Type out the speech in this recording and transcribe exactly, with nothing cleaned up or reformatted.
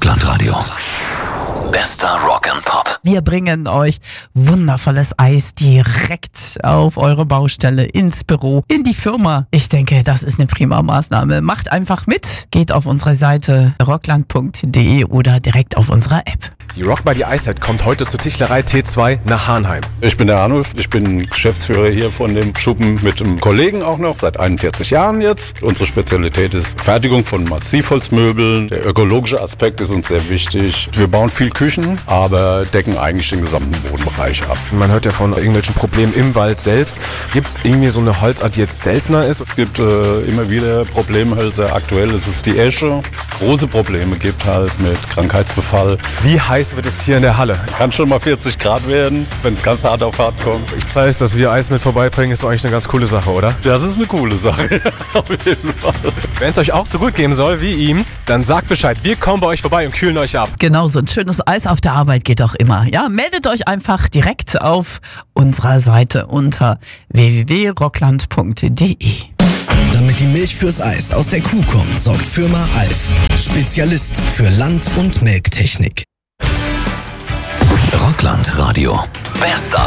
Rockland Radio. Bester Rock and Pop. Wir bringen euch wundervolles Eis direkt auf eure Baustelle, ins Büro, in die Firma. Ich denke, das ist eine prima Maßnahme. Macht einfach mit. Geht auf unsere Seite rockland punkt de oder direkt auf unserer App. Die Rock by the Eishead kommt heute zur Tischlerei T zwei nach Hahnheim. Ich bin der Arnulf, ich bin Geschäftsführer hier von dem Schuppen mit einem Kollegen auch noch, seit einundvierzig Jahren jetzt. Unsere Spezialität ist Fertigung von Massivholzmöbeln. Der ökologische Aspekt ist uns sehr wichtig. Wir bauen viel Küchen, aber decken eigentlich den gesamten Bodenbereich ab. Man hört ja von irgendwelchen Problemen im Wald selbst. Gibt es irgendwie so eine Holzart, die jetzt seltener ist? Es gibt äh, immer wieder Problemhölzer. Aktuell ist es die Esche. Große Probleme gibt halt mit Krankheitsbefall. Wie heiß wird es hier in der Halle? Kann schon mal vierzig Grad werden, wenn es ganz hart auf hart kommt. Das heißt, dass wir Eis mit vorbeibringen, ist doch eigentlich eine ganz coole Sache, oder? Das ist eine coole Sache, auf jeden Fall. Wenn es euch auch so gut gehen soll wie ihm, dann sagt Bescheid. Wir kommen bei euch vorbei und kühlen euch ab. Genau, so ein schönes Eis auf der Arbeit geht doch immer. Ja, meldet euch einfach direkt auf unserer Seite unter w w w punkt rockland punkt de. Damit die Milch fürs Eis aus der Kuh kommt, sorgt Firma Alf. Spezialist für Land- und Melktechnik. Rockland Radio. Bester